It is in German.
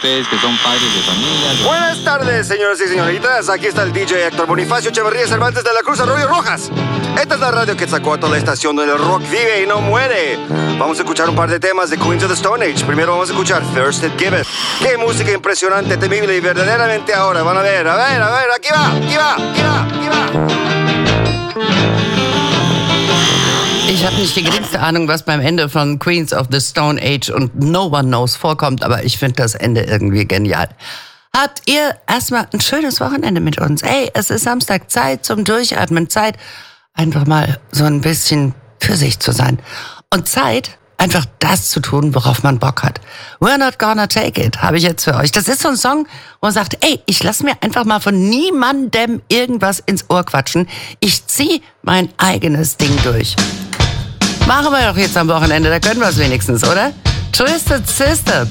ustedes que son padres de familia. Buenas tardes, señoras y señoritas. Aquí está el DJ Héctor Bonifacio Echeverría Cervantes de la Cruz Arroyo Rojas. Esta es la radio Quetzalcóatl, la estación donde el rock vive y no muere. Vamos a escuchar un par de temas de Queens of the Stone Age. Primero vamos a escuchar Thirsted Giveth. Qué música impresionante, temible y verdaderamente ahora. Van a ver, aquí va. Ich habe nicht die geringste Ahnung, was beim Ende von Queens of the Stone Age und No One Knows vorkommt, aber ich finde das Ende irgendwie genial. Habt ihr erstmal ein schönes Wochenende mit uns? Ey, es ist Samstag, Zeit zum Durchatmen, Zeit einfach mal so ein bisschen für sich zu sein. Und Zeit, einfach das zu tun, worauf man Bock hat. We're Not Gonna Take It, habe ich jetzt für euch. Das ist so ein Song, wo man sagt, ey, ich lasse mir einfach mal von niemandem irgendwas ins Ohr quatschen. Ich zieh mein eigenes Ding durch. Machen wir doch jetzt am Wochenende, da können wir es wenigstens, oder? Twisted Sister,